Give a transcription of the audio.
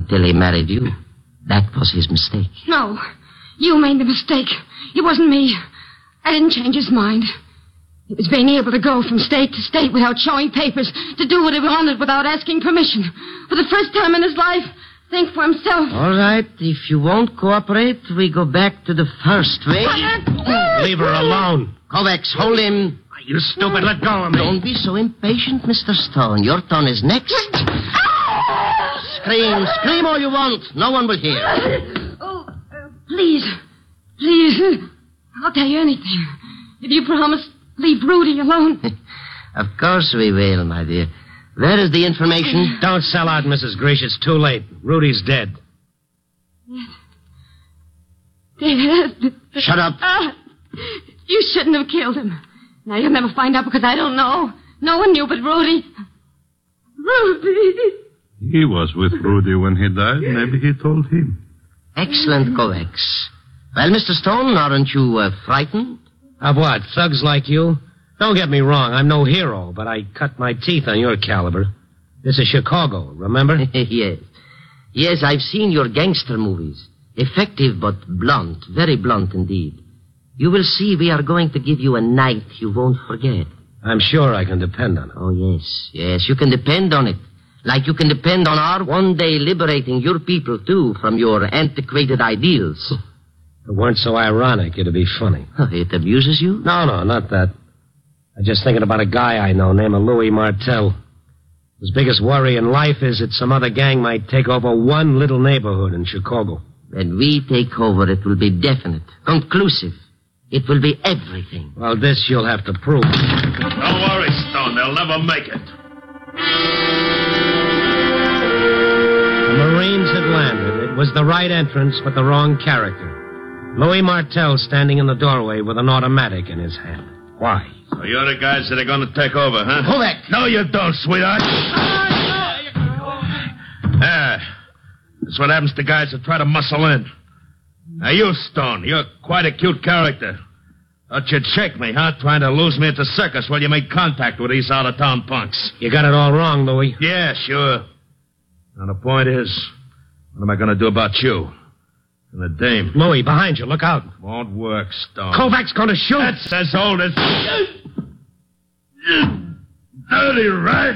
until he married you. That was his mistake. No, you made the mistake. It wasn't me. I didn't change his mind. He was being able to go from state to state without showing papers, to do what he wanted without asking permission. For the first time in his life, think for himself. All right, if you won't cooperate, we go back to the first way. Leave her alone. Kovacs, hold him. You stupid, let go of me. Don't be so impatient, Mr. Stone. Your turn is next. Scream all you want. No one will hear. Oh, please. I'll tell you anything. If you promise, leave Rudy alone. Of course we will, my dear. Where is the information? Don't sell out, Mrs. Grish. It's too late. Rudy's dead. Dead? Shut up. You shouldn't have killed him. Now you'll never find out because I don't know. No one knew but Rudy. Rudy. He was with Rudy when he died. Maybe he told him. Excellent, Kovacs. Well, Mr. Stone, aren't you frightened? Of what? Thugs like you? Don't get me wrong. I'm no hero, but I cut my teeth on your caliber. This is Chicago, remember? Yes. Yes, I've seen your gangster movies. Effective but blunt. Very blunt indeed. You will see we are going to give you a night you won't forget. I'm sure I can depend on it. Oh, yes. Yes, you can depend on it. Like you can depend on our one day liberating your people, too, from your antiquated ideals. If it weren't so ironic, it'd be funny. It amuses you? No, not that. I'm just thinking about a guy I know named Louis Martel. His biggest worry in life is that some other gang might take over one little neighborhood in Chicago. When we take over, it will be definite, conclusive. It will be everything. Well, this you'll have to prove. Don't worry, Stone. They'll never make it. The Marines had landed. It was the right entrance, but the wrong character. Louis Martel standing in the doorway with an automatic in his hand. Why? So you're the guys that are going to take over, huh? Kovac! No, you don't, sweetheart. That's what happens to guys that try to muscle in. Now, you, Stone, you're quite a cute character. Thought you'd shake me, huh? Trying to lose me at the circus while you made contact with these out-of-town punks. You got it all wrong, Louis. Yeah, sure. Now, the point is, what am I going to do about you? And the dame. Louis, behind you. Look out. Won't work, Stone. Kovac's going to shoot. That's as old as... Dirty rat!